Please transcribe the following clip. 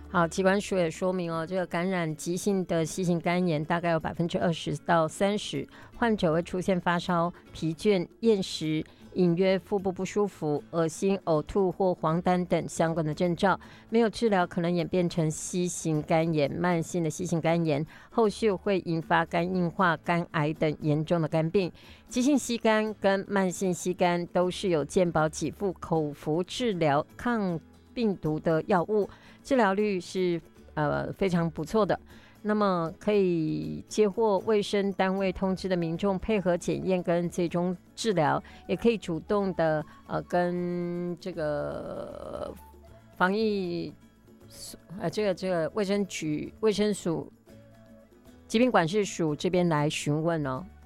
好，疾管署也说明这个感染急性的新型肝炎大概有20%到30%，患者会出现发烧、疲倦、厌食、隐约腹部不舒服、恶心、呕吐或黄疸等相关的症状，没有治疗可能演变成新型肝炎、慢性的新型肝炎，后续会引发肝硬化、肝癌等严重的肝病。急性膝肝跟慢性膝肝都是有健保给付口服治疗抗病毒的药物，治疗率是非常不错的。那么可以接获卫生单位通知的民众配合检验跟最终治疗，也可以主动的跟这个防疫这个卫生局、卫生署、疾病管制署这边来询问哦。